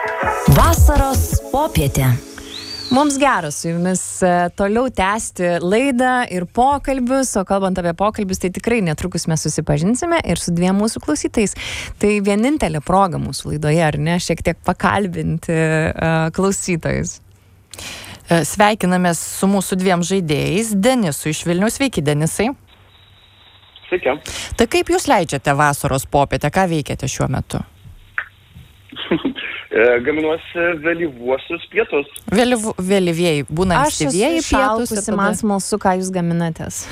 Vasaros popietė. Mums gera su jumis toliau tęsti laidą ir pokalbius, o kalbant apie pokalbius, tai tikrai netrukus mes susipažinsime ir su dviem mūsų klausytais. Tai vienintelė proga mūsų laidoje, ar ne, šiek tiek pakalbinti klausytojus. Sveikinamės su mūsų dviem žaidėjais, Denisu iš Vilniaus. Sveiki, Denisai. Sveiki. Tai kaip jūs leidžiate vasaros popietę, ką veikiate šiuo metu? Gaminuosi vėlyvuosius pietus. Vėlyvieji, būna ankstyvieji pietus. Aš esu šalkusi, man smalsu, ką jūs gaminatės.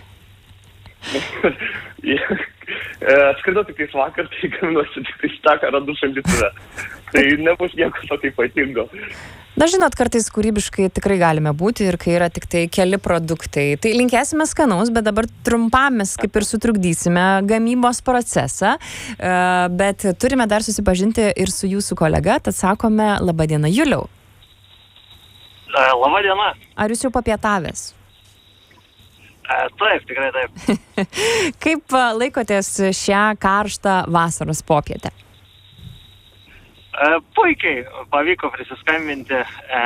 Atskridau tik tais vakar, tai gaminuosi tik tais tą, ką randu šaldytuve. Tai nebus nieko tokio ypatingo. Na, žinot, kartais kūrybiškai tikrai galime būti ir kai yra tik tai keli produktai. Tai linkėsime skanaus, bet dabar trumpam mes kaip ir sutrukdysime gamybos procesą, bet turime dar susipažinti ir su jūsų kolega, tad sakome laba diena, Juliau. Laba diena. Ar jūs jau papietavęs? Taip, tikrai taip. Kaip laikotės šią karštą vasaros popietę? Puikiai pavyko prisiskambinti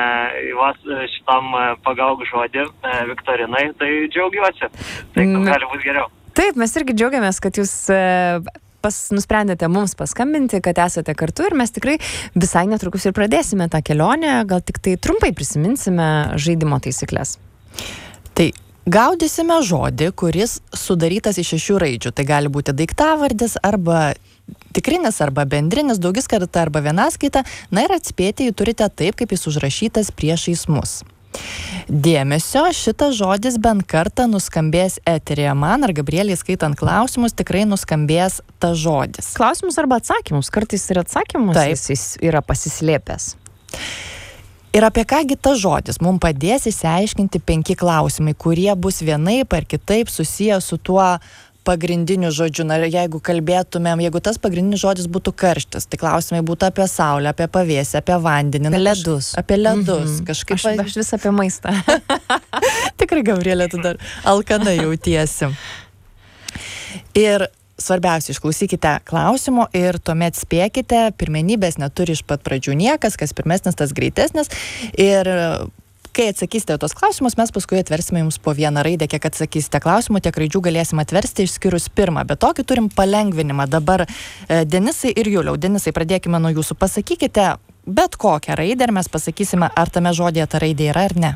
šitam pagauk žodį Viktorinai, tai džiaugiuosi. Tai gali būti geriau. Taip, mes irgi džiaugiamės, kad jūs nusprendėte mums paskambinti, kad esate kartu ir mes tikrai visai netrukus ir pradėsime tą kelionę, gal tik tai trumpai prisiminsime žaidimo taisyklės. Tai gaudysime žodį, kuris sudarytas iš 6 raidžių. Tai gali būti daiktavardis arba tikrinis arba bendrinis, daugiskaita arba vienaskaita. Na ir atspėti jį turite taip, kaip jis užrašytas priešais mus. Dėmesio, šitas žodis bent kartą nuskambės eteryje. Man ar Gabrieliai skaitant klausimus tikrai nuskambės tas žodis. Klausimus arba atsakymus, kartais ir atsakymus. Taip. Jis yra pasislėpęs. Ir apie kągi tas žodis mums padės išsiaiškinti 5 klausimai, kurie bus vienaip ar kitaip susiję su tuo pagrindiniu žodžiu. Na, jeigu kalbėtumėm, jeigu tas pagrindinis žodis būtų karštis, tai klausimai būtų apie saulę, apie pavėsį, apie vandenį. Apie ledus. Apie ledus. Kažkaip Aš vis apie maistą. Tikrai, Gabrielė, tu dar alkana jautiesi. Ir svarbiausia, išklausykite klausimo ir tuomet spėkite, pirmenybės neturi iš pat pradžių niekas, kas pirmesnis, tas greitesnis. Ir kai atsakysite tos klausimus, mes paskui atversime jums po vieną raidę, kiek atsakysite klausimų, tiek raidžių galėsim atversti išskyrus pirmą. Bet tokį turim palengvinimą. Dabar Denisai ir Juliau. Denisai, pradėkime nuo jūsų. Pasakykite bet kokią raidę ir mes pasakysime, ar tame žodėje ta raidė yra ar ne.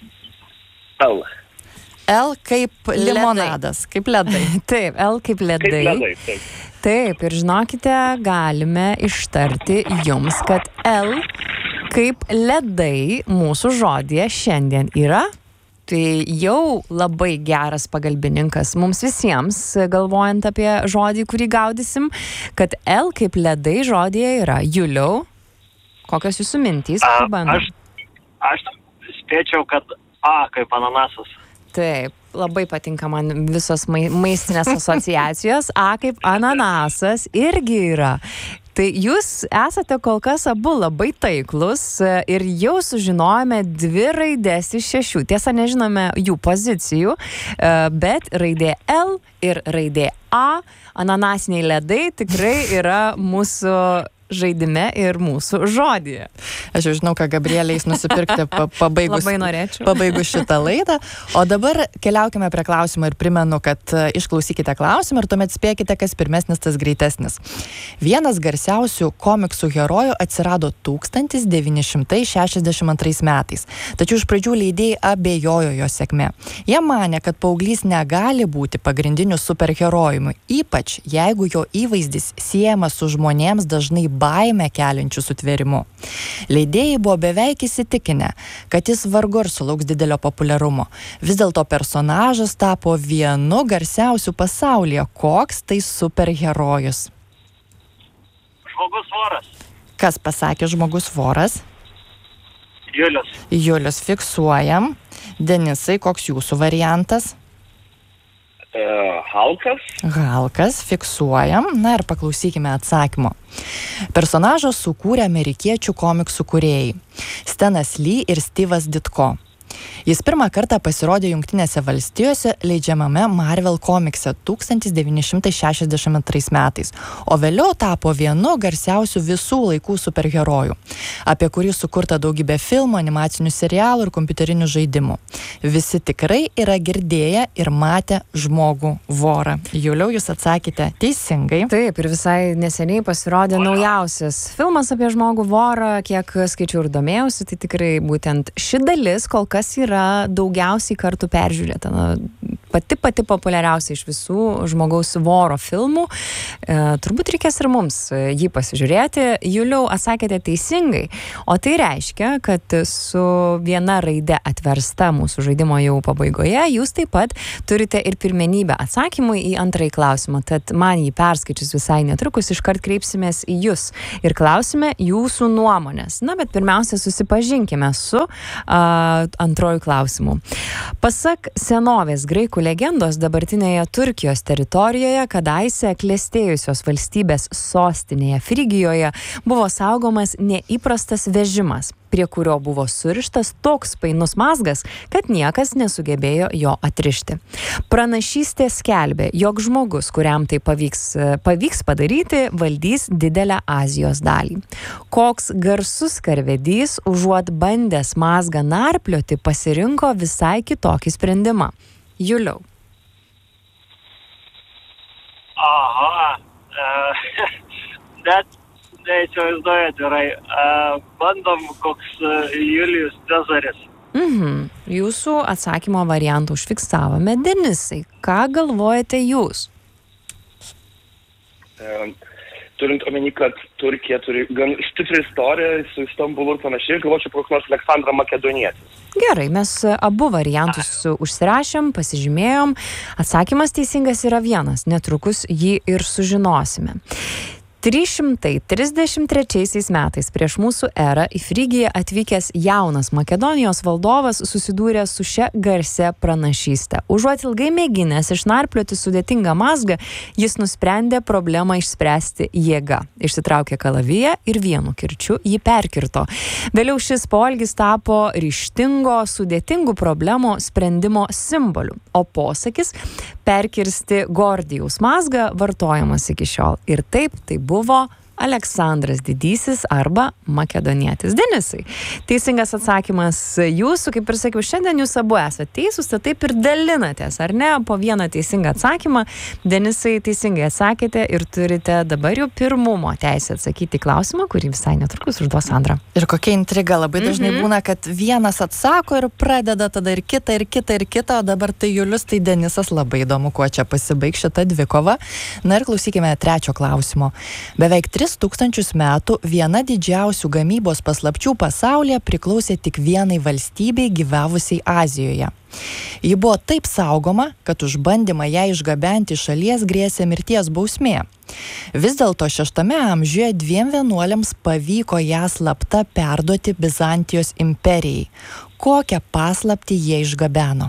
L. L kaip limonadas, kaip ledai. Taip, L kaip ledai. Kaip ledai, taip. Taip, ir žinokite, galime ištarti jums, kad L kaip ledai mūsų žodėje šiandien yra. Tai jau labai geras pagalbininkas mums visiems, galvojant apie žodį, kurį gaudysim, kad L kaip ledai žodėje yra. Juliau, kokios jūsų mintys? Aš spėčiau, kad A kaip ananasas. Taip, labai patinka man visos maistinės asociacijos. A kaip ananasas irgi yra. Tai jūs esate kol kas abu labai taiklus ir jau sužinojome 2 raidės iš 6. Tiesa, nežinome jų pozicijų, bet raidė L ir raidė A, ananasiniai ledai, tikrai yra mūsų žaidime ir mūsų žodyje. Aš jau žinau, ką Gabrielė eis nusipirkti pabaigus šitą laidą. O dabar keliaukime prie klausimą ir primenu, kad išklausykite klausimą ir tuomet spėkite, kas pirmesnis, tas greitesnis. Vienas garsiausių komiksų herojų atsirado 1962 metais. Tačiau iš pradžių leidėjai abejojo jo sėkme. Jie manė, kad paauglys negali būti pagrindiniu superherojumi, ypač jeigu jo įvaizdis siejamas su žmonėms dažnai baimę keliančių sutvėrimu. Leidėjai buvo beveik įsitikinę, kad jis vargu ar sulauks didelio populiarumo. Vis dėlto personažas tapo vienu garsiausių pasaulyje. Koks tai superherojus? Žmogus voras. Kas pasakė žmogus voras? Julius. Julius, fiksuojam. Denisai, koks jūsų variantas? Halkas. Halkas, fiksuojam. Na ir paklausykime atsakymo. Personažą sukūrė amerikiečių komiksų kūrėjai Stanas Lee ir Steve'as Ditko. Jis pirmą kartą pasirodė Jungtinėse valstijose leidžiamame Marvel komikse 1962 metais, o vėliau tapo vienu garsiausių visų laikų superherojų, apie kurį sukurta daugybė filmų, animacinių serialų ir kompiuterinių žaidimų. Visi tikrai yra girdėję ir matę žmogų vorą. Juliau, jūs atsakėte teisingai. Taip, ir visai neseniai pasirodė naujausias filmas apie žmogų vorą, kiek skaičiau ir domėjausi, tai tikrai būtent ši dalis kol kas yra daugiausiai kartų peržiūrėta. Pati populiariausia iš visų žmogaus voro filmų. Turbūt reikės ir mums jį pasižiūrėti. Juliau, atsakėte teisingai, o tai reiškia, kad su viena raide atversta mūsų žaidimo jau pabaigoje, jūs taip pat turite ir pirmenybę atsakymui į antrąjį klausimą. Tad man jį perskaičius visai netrukus, iškart kreipsimės į jūs ir klausime jūsų nuomonės. Na, bet pirmiausia, susipažinkime su antrojų klausimų. Pasak senovės graikų legendos, dabartinėje Turkijos teritorijoje, kadaise klestėjusios valstybės sostinėje Frigijoje, buvo saugomas neįprastas vežimas, prie kurio buvo surištas toks painus mazgas, kad niekas nesugebėjo jo atrišti. Pranašystė skelbė, jog žmogus, kuriam tai pavyks padaryti, valdys didelę Azijos dalį. Koks garsus karvedys, užuot bandęs mazgą narplioti, pasirinko visai kitokį sprendimą. Juliau. Aha. Net neįsivaizduoju gerai. Bandom koks Julijus Cezaris. Jūsų atsakymo variantų užfiksavome. Denisai, ką galvojate jūs? Turint omeny, kad Turkija turi gan stiprią istoriją su Istambulu ir panašiai, galvočiau koks nors Aleksandrą Makedonietis. Gerai, mes abu variantus užsirašėm, pasižymėjom. Atsakymas teisingas yra vienas, netrukus jį ir sužinosime. 333 metais prieš mūsų erą į Frigiją atvykęs jaunas Makedonijos valdovas susidūrė su šia garsia pranašyste. Užuot ilgai mėginęs išnarplioti sudėtingą mazgą, jis nusprendė problemą išspręsti jėga. Išsitraukė kalaviją ir vienu kirčiu jį perkirto. Vėliau šis poelgis tapo ryžtingo, sudėtingų problemų sprendimo simboliu, o posakis perkirsti Gordijaus mazgą vartojamas iki šiol. Ir taip tai buvo Aleksandras Didysis arba Makedonietis. Denisai, teisingas atsakymas jūsų, kaip ir sakiau, šiandien jūs abu esate teisūs, tai taip ir dalinatės, ar ne, po vieną teisingą atsakymą. Denisai, teisingai atsakėte ir turite dabar jau pirmumo teisę atsakyti klausimą, kurį visai netrukus užduos Sandra. Ir kokia intriga, labai dažnai būna, kad vienas atsako ir pradeda tada ir kitą, o dabar tai Julius, tai Denisas. Labai įdomu, kuo čia pasibaigs šita dvikova. Na ir klausykime trečio klausimo. Beveik 3000 metų viena didžiausių gamybos paslapčių pasaulyje priklausė tik vienai valstybei gyvavusiai Azijoje. Ji buvo taip saugoma, kad už bandymą ją išgabenti iš šalies grėsė mirties bausmė. Vis dėlto 6 amžiuje 2 vienuoliams pavyko ją slapta perduoti Bizantijos imperijai. Kokią paslaptį jie išgabeno?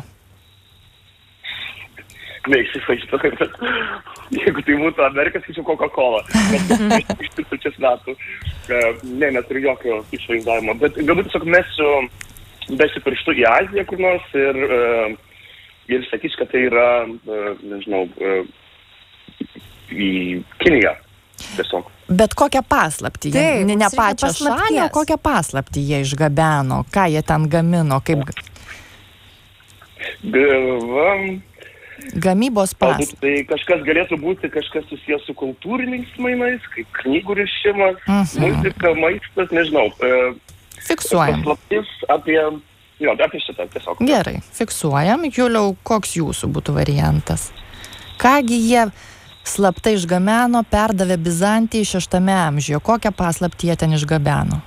Neįsivaizduoju, bet jeigu tai būtų Amerika, skaičiau Coca-Cola. Iš 3000 metų. Neturiu jokio išvaizdavimo. Bet galbūt tiesiog besiu pirštu į Aziją kur nors ir sakysiu, kad tai yra, nežinau, į Kiniją. Tiesiog. Bet kokią paslaptį? Ne pačią šalį, o kokią paslaptį jie išgabeno? Ką jie ten gamino? Kaip... Gamybos paslaptys. Tai kažkas galėtų būti kažkas susijęs su kultūriniais mainais, kaip knygų rišimas, muzika, maistas, nežinau. Fiksuojam. Paslaptis apie šitą tiesiog. Gerai, fiksuojam. Juliau, koks jūsų būtų variantas? Kągi jie slaptai išgabeno, perdavė Bizantijai 6 amžiuje? Kokią paslaptį jie ten išgabeno?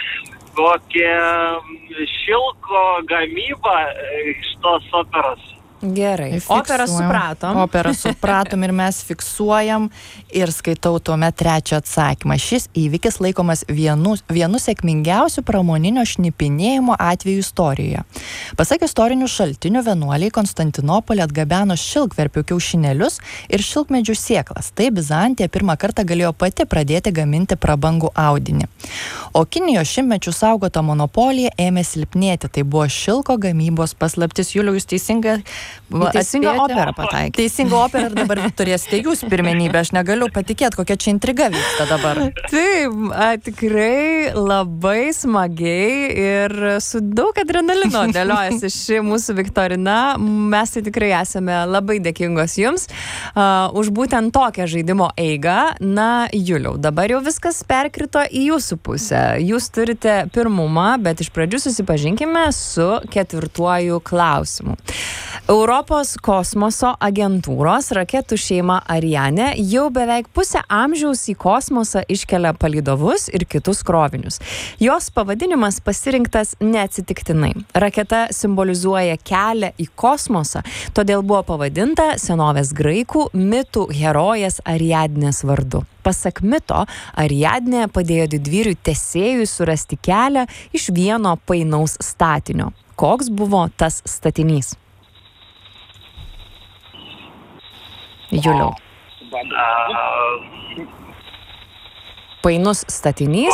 Kokia šilko gamyba iš tos operos. Gerai. Operą supratom. Operą supratom ir mes fiksuojam ir skaitau tuomet trečią atsakymą. Šis įvykis laikomas vienu sėkmingiausių pramoninio šnipinėjimo atvejų istorijoje. Pasak istorinių šaltinių, vienuoliai Konstantinopolį atgabeno šilkverpių kiaušinėlius ir šilkmedžių sėklas. Tai Bizantija pirmą kartą galėjo pati pradėti gaminti prabangų audinį. O Kinijos šimtmečių saugota monopolija ėmė silpnėti. Tai buvo šilko gamybos paslaptis. Juliau, jūs Teisinga opera pataikė. Teisinga opera ir dabar turėsite jūs pirmenybę. Aš negaliu patikėti, kokia čia intriga vyksta dabar. Taip, tikrai labai smagiai ir su daug adrenalino dėliojasi ši mūsų viktorina. Mes tai tikrai esame labai dėkingos jums už būtent tokią žaidimo eigą. Na, Juliau, dabar jau viskas perkrito į jūsų pusę. Jūs turite pirmumą, bet iš pradžių susipažinkime su ketvirtuoju klausimu. Europos kosmoso agentūros raketų šeima Ariane jau beveik pusę amžiaus į kosmosą iškelia palydovus ir kitus krovinius. Jos pavadinimas pasirinktas neatsitiktinai. Raketa simbolizuoja kelią į kosmosą, todėl buvo pavadinta senovės graikų mitų herojės Ariadnės vardu. Pasak mito, Ariadnė padėjo didvyriui Tesėjui surasti kelią iš vieno painaus statinio. Koks buvo tas statinys? Juliau. Painus statinys